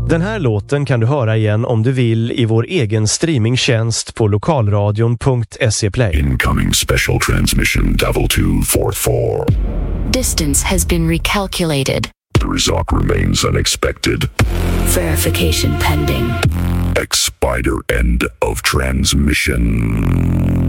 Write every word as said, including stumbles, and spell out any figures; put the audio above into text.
Den här låten kan du höra igen om du vill i vår egen streamingtjänst på lokalradion punkt se play. Incoming special transmission Devil two four four. Distance has been recalculated. The result remains unexpected. Verification pending. Expider end of transmission.